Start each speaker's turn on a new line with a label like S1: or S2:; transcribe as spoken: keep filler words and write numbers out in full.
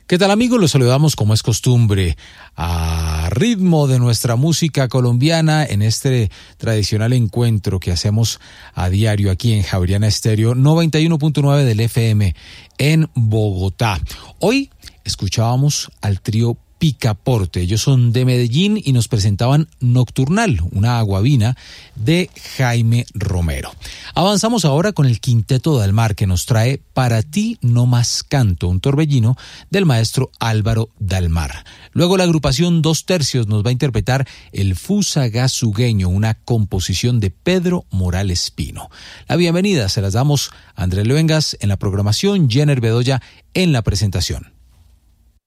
S1: ¿Qué tal, amigos? Los saludamos como es costumbre a ritmo de nuestra música colombiana en este tradicional encuentro que hacemos a diario aquí en Javeriana Estéreo noventa y uno punto nueve del F M en Bogotá. Hoy escuchábamos al trío Picaporte. Ellos son de Medellín y nos presentaban Nocturnal, una aguavina de Jaime Romero. Avanzamos ahora con el Quinteto Dalmar, que nos trae Para ti no más canto, un torbellino del maestro Álvaro Dalmar. Luego la agrupación Dos Tercios nos va a interpretar El Fusagasugueño, una composición de Pedro Morales Pino. La bienvenida se las damos a Andrés Luengas en la programación, Jenner Bedoya en la presentación.